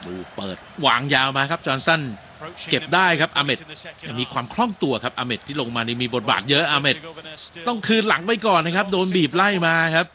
ดูเปิดวางยาวมาครับจอห์นสันเก็บได้ครับอาเมดมีความคล่องตัวครับอาเมดที่ลงมานี่มีบทบาทเยอะอาเมดต้องคืนหลังไปก่อนนะครับโดนบีบไล่มาครับ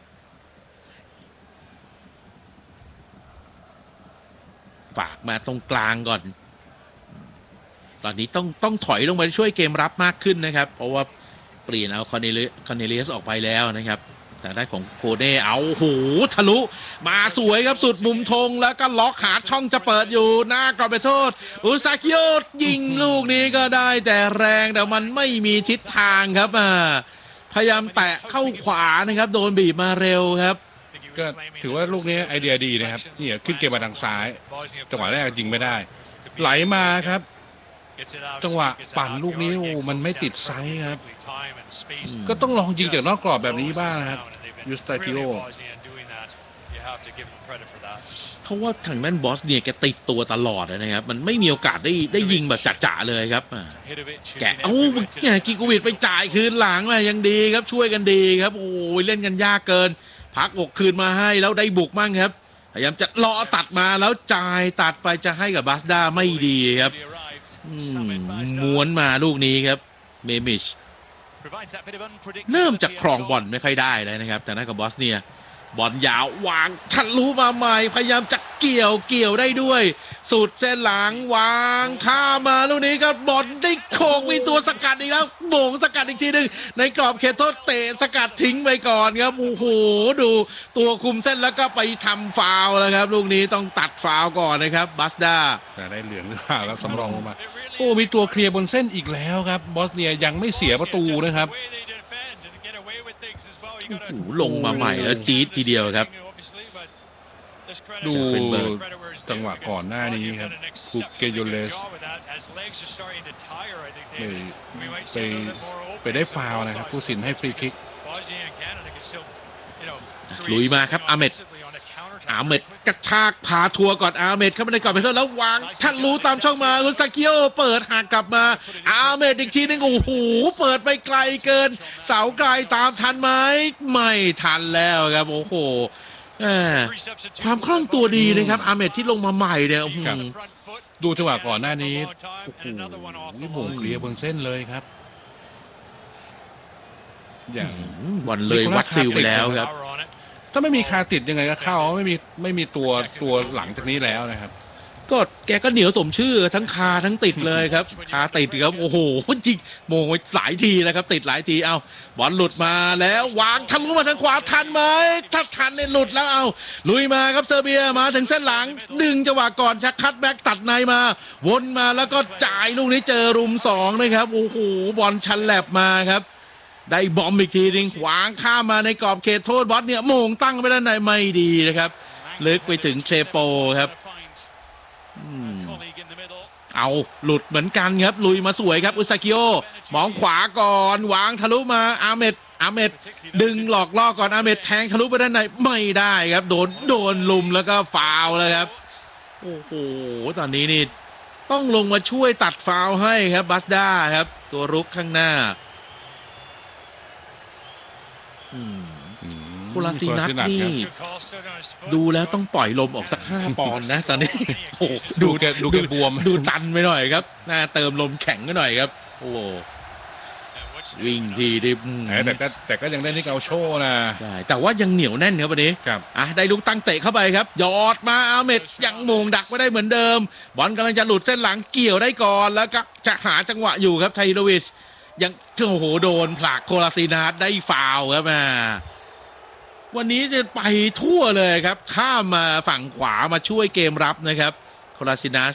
ฝากมาตรงกลางก่อนตอนนี้ต้องถอยลงไปช่วยเกมรับมากขึ้นนะครับเพราะว่าเปลี่ยนเอาคอนเนเลียสออกไปแล้วนะครับทางด้านของโคเน่เอาโหทะลุมาสวยครับสุดมุมธงแล้วก็ล็อกหาช่องจะเปิดอยู่หน้ากรอบเขตโทษอุซากิโอยิงลูกนี้ก็ได้แต่แรงแต่มันไม่มีทิศทางครับพยายามแตะเข้าขวานะครับโดนบีบมาเร็วครับก็ถือว่าลูกนี้ไอเดียดีนะครับนี่ขึ้นเกมมาทางซ้ายจังหวะแรกยิงไม่ได้ไหลมาครับจังหวะปั่นลูกนี้มันไม่ติดไซส์ครับก็ต้องลองยิงจากนอกกรอบแบบนี้บ้างนะครับยูสตาคิโอเขาว่าทางด้านบอสเนี่ยแกติดตัวตลอดนะครับมันไม่มีโอกาสได้ยิงแบบจ๋าๆเลยครับแกกิโกวิดไปจ่ายคืนหลังมายังดีครับช่วยกันดีครับโอ้ยเล่นกันยากเกินพักอกคืนมาให้แล้วได้บุกมั่งครับพยายามจะรอตัดมาแล้วจ่ายตัดไปจะให้กับบาสดาไม่ดีครับม้วนมาลูกนี้ครับเมมิชเริ่มจากครองบอลไม่ค่อยได้เลยนะครับแต่นั่นกับบอสเนียบอลยาววางทะลุมาใหม่พยายามจะเกี่ยวได้ด้วยสุดเส้นหลังวางข้ามาลูกนี้ก็บอลได้โขกมีตัวสกัดอีกแล้วโบ่งสกัดอีกทีหนึ่งในกรอบเขตโทษเตะสกัดทิ้งไปก่อนครับโอ้โหดูตัวคุมเส้นแล้วก็ไปทำฟาวล์แล้วครับลูกนี้ต้องตัดฟาวล์ก่อนนะครับบัสดาแต่ได้เหลืองหรือเปล่าครับสำรองลงมาโอ้มีตัวเคลียร์บนเส้นอีกแล้วครับบอสเนียยังไม่เสียประตูนะครับลงมาใหม่แล้วจี๊ดทีเดียวครับดูจังหวะก่อนหน้านี้ครับคูเกโยเลสไปได้ฟาวล์นะครับผู้สินให้ฟรีคิกลุยมาครับอาเมดกระชากพาทัวร์ก่อนอาเมดเข้ามาในกรอบไปแล้ววางทะลุตามช่องมาอุซากิโอเปิดหักกลับมาอาเมดอีกทีนึงโอ้โหเปิดไปไกลเกินเสาไกลตามทันไหมไม่ทันแล้วครับโอ้โหความคล่องตัวดีนะครับอาเมดที่ลงมาใหม่เนี่ยดูจังหวะก่อนหน้านี้โอ้โหโบ่งเคลียร์บนเส้นเลยครับอย่างบอลเลยวัดซิลไปแล้วครับถ้าไม่มีคาติดยังไงก็เข้าไม่มีตัวหลังจากนี้แล้วนะครับก็แกก็เหนียวสมชื่อทั้งคาทั้งติดเลยครับคาติดครับโอ้โหจริงโมงหลายทีแล้วครับติดหลายทีเอาบอลหลุดมาแล้ววางทะลุมาทางขวาทันไหมถ้าทันเนี่ยหลุดแล้วเอาลุยมาครับเซอร์เบียมาถึงเส้นหลังดึงจังหวะก่อนชักคัดแบ็กตัดในมาวนมาแล้วก็จ่ายลูกนี้เจอรุม2นะครับโอ้โหบอลชันแลบมาครับได้บอมอีกทีนึงขวางข้ามมาในกรอบเขตโทษบอสเนี่ยโมงตั้งไปด้านในไม่ดีนะครับลึกไปถึงเคลโปครับเอาหลุดเหมือนกันครับลุยมาสวยครับอุซากิโอมองขวาก่อนวางทะลุมาอาเมดดึงหลอกล่อก่อนอาเมดแทงทะลุไปด้านในไม่ได้ครับโดนลุมแล้วก็ฟาวล์แล้วครับโอ้โหตอนนี้นี่ต้องลงมาช่วยตัดฟาวล์ให้ครับบัสดาครับตัวรุกข้างหน้าโคลาซีนัทนี่ดูแล้วต้องปล่อยลมออกสัก5 ปอนด์นะตอนนี้โอ้ดูแกบวมดูตันไปหน่อยครับน่าเติมลมแข็งไปหน่อยครับโอ้วิ่งทีดิแต่ก็ยังได้นิกเอาโชว์นะใช่แต่ว่ายังเหนียวแน่นครับวันนี้ได้ลูกตั้งเตะเข้าไปครับยอดมาอาเมดยังโมงดักไม่ได้เหมือนเดิมบอลกำลังจะหลุดเส้นหลังเกี่ยวได้ก่อนแล้วก็จะหาจังหวะอยู่ครับไทโรวิชยังโอ้โหโดนผลักโคลาซีนัทได้ฟาวล์ครับวันนี้จะไปทั่วเลยครับข้ามมาฝั่งขวามาช่วยเกมรับนะครับโคลาซินัส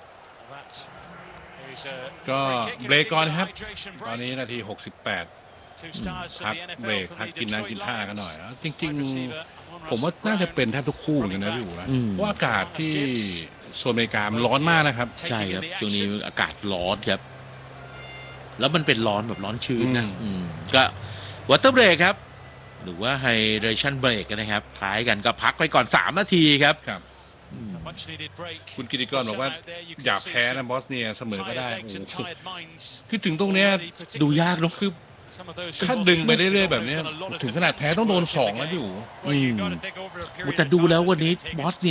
ก็เบรกก่อนครับตอนนี้นาที68พักเบรกพักกินน้ำกินท่ากันหน่อยจริงๆผมว่าน่าจะเป็นแทบทุกคู่เหมือนกันนะพี่อู๋นะเพราะอากาศที่โซนอเมริกามันร้อนมากนะครับใช่ครับช่วงนี้อากาศร้อนครับแล้วมันเป็นร้อนแบบร้อนชื้นนะก็วอเตอร์เบรกครับหรือว่าไฮเดรชั่นเบรกนะครับคล้ายกันก็พักไปก่อน3 นาทีครับคุณกิติกรบอกว่าอย่าแพ้นะบอสเนียเสมอก็ได้คือถึงตรงเนี้ยดูยากเนาะคือถ้าดึงไปเรื่อยๆแบบนี้ถึงขนาดแพ้ต้องโดน2แล้วอยู่แต่ดูแล้ววันนี้บอสเนีย